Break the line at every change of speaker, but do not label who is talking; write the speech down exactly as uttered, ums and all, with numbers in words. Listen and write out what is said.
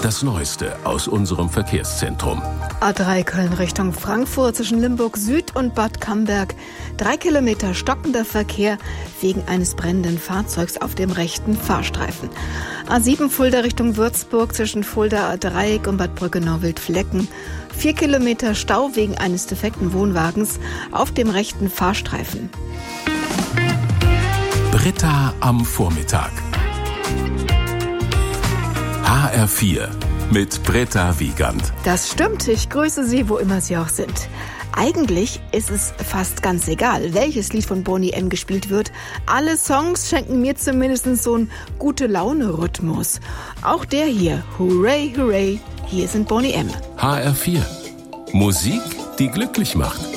Das Neueste aus unserem Verkehrszentrum.
A drei Köln Richtung Frankfurt zwischen Limburg Süd und Bad Camberg. Drei Kilometer stockender Verkehr wegen eines brennenden Fahrzeugs auf dem rechten Fahrstreifen. A sieben Fulda Richtung Würzburg zwischen Fulda Dreieck und Bad Brückenau-Wildflecken. Vier Kilometer Stau wegen eines defekten Wohnwagens auf dem rechten Fahrstreifen.
Britta am Vormittag. H R vier mit Britta Wiegand.
Das stimmt, ich grüße Sie, wo immer Sie auch sind. Eigentlich ist es fast ganz egal, welches Lied von Boney M. gespielt wird. Alle Songs schenken mir zumindest so einen Gute-Laune-Rhythmus. Auch der hier, Hooray, Hooray, hier sind Boney M.
H R vier. Musik, die glücklich macht.